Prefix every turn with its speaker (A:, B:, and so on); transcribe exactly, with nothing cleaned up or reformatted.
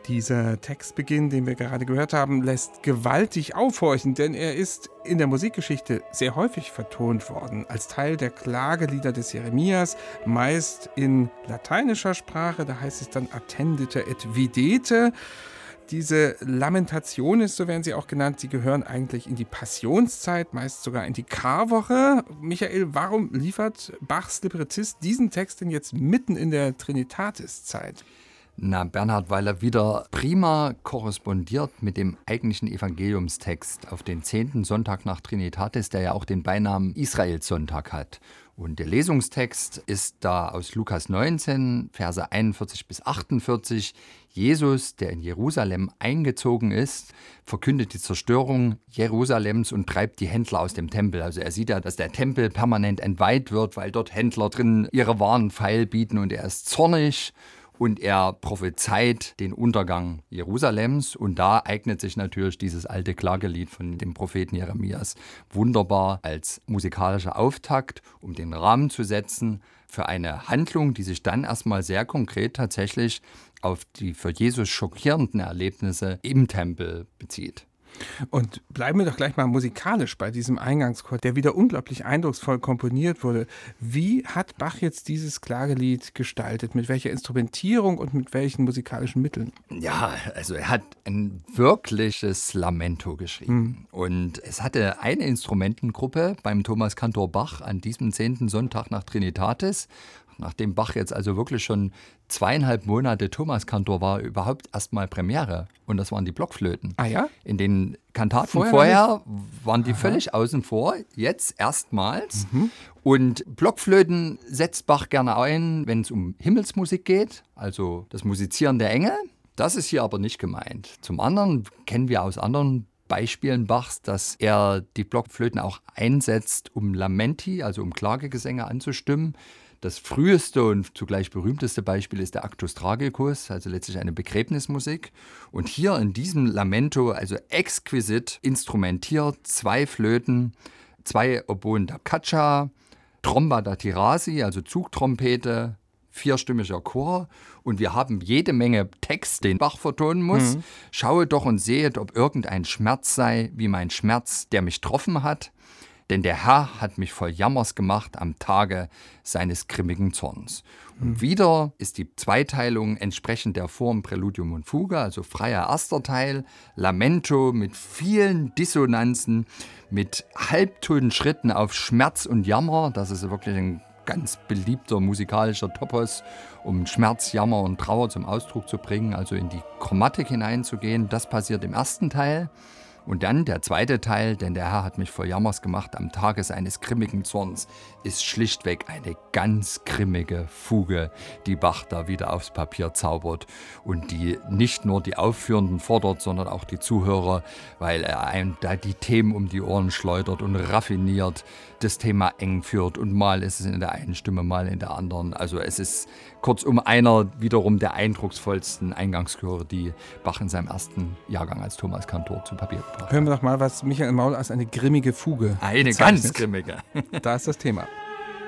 A: Dieser Textbeginn, den wir gerade gehört haben, lässt gewaltig aufhorchen, denn er ist in der Musikgeschichte sehr häufig vertont worden, als Teil der Klagelieder des Jeremias, meist in lateinischer Sprache, da heißt es dann attendite et videte. Diese Lamentationes, so werden sie auch genannt, sie gehören eigentlich in die Passionszeit, meist sogar in die Karwoche. Michael, warum liefert Bachs Librettist diesen Text denn jetzt mitten in der Trinitatiszeit?
B: Na, Bernhard, weil er wieder prima korrespondiert mit dem eigentlichen Evangeliumstext auf den zehnten Sonntag nach Trinitatis, der ja auch den Beinamen Israelssonntag hat. Und der Lesungstext ist da aus Lukas neunzehn, Verse einundvierzig bis achtundvierzig. Jesus, der in Jerusalem eingezogen ist, verkündet die Zerstörung Jerusalems und treibt die Händler aus dem Tempel. Also er sieht ja, dass der Tempel permanent entweiht wird, weil dort Händler drin ihre Waren feil bieten, und er ist zornig. Und er prophezeit den Untergang Jerusalems. Und da eignet sich natürlich dieses alte Klagelied von dem Propheten Jeremias wunderbar als musikalischer Auftakt, um den Rahmen zu setzen für eine Handlung, die sich dann erstmal sehr konkret tatsächlich auf die für Jesus schockierenden Erlebnisse im Tempel bezieht.
A: Und bleiben wir doch gleich mal musikalisch bei diesem Eingangschor, der wieder unglaublich eindrucksvoll komponiert wurde. Wie hat Bach jetzt dieses Klagelied gestaltet? Mit welcher Instrumentierung und mit welchen musikalischen Mitteln?
B: Ja, also er hat ein wirkliches Lamento geschrieben. Mhm. Und es hatte eine Instrumentengruppe beim Thomas Cantor Bach an diesem zehnten Sonntag nach Trinitatis. Nachdem Bach jetzt also wirklich schon zweieinhalb Monate Thomas Cantor war, überhaupt erstmal Premiere. Und das waren die Blockflöten.
A: Ah ja?
B: In den Kantaten
A: vorher,
B: vorher waren die
A: Aha.
B: völlig außen vor, jetzt erstmals.
A: Mhm.
B: Und Blockflöten setzt Bach gerne ein, wenn es um Himmelsmusik geht, also das Musizieren der Engel. Das ist hier aber nicht gemeint. Zum anderen kennen wir aus anderen Beispielen Bachs, dass er die Blockflöten auch einsetzt, um Lamenti, also um Klagegesänge anzustimmen. Das früheste und zugleich berühmteste Beispiel ist der Actus Tragicus, also letztlich eine Begräbnismusik. Und hier in diesem Lamento, also exquisit instrumentiert, zwei Flöten, zwei Oboen da Caccia, Tromba da Tirasi, also Zugtrompete, vierstimmiger Chor. Und wir haben jede Menge Text, den Bach vertonen muss. Mhm. Schaue doch und sehet, ob irgendein Schmerz sei, wie mein Schmerz, der mich getroffen hat. Denn der Herr hat mich voll Jammers gemacht am Tage seines grimmigen Zorns. Und mhm. wieder ist die Zweiteilung entsprechend der Form Präludium und Fuge, also freier erster Teil, Lamento mit vielen Dissonanzen, mit Halbtonschritten auf Schmerz und Jammer. Das ist wirklich ein ganz beliebter musikalischer Topos, um Schmerz, Jammer und Trauer zum Ausdruck zu bringen, also in die Chromatik hineinzugehen. Das passiert im ersten Teil. Und dann der zweite Teil, denn der Herr hat mich voll Jammers gemacht am Tage seines grimmigen Zorns, ist schlichtweg eine ganz grimmige Fuge, die Bach da wieder aufs Papier zaubert und die nicht nur die Aufführenden fordert, sondern auch die Zuhörer, weil er einem da die Themen um die Ohren schleudert und raffiniert das Thema eng führt. Und mal ist es in der einen Stimme, mal in der anderen. Also es ist kurzum einer wiederum der eindrucksvollsten Eingangschöre, die Bach in seinem ersten Jahrgang als Thomas Cantor zu Papier gebracht hat.
A: Hören wir doch mal, was Michael Maul als eine grimmige Fuge
B: Eine
A: bezeichnet.
B: Ganz grimmige.
A: Da ist das Thema.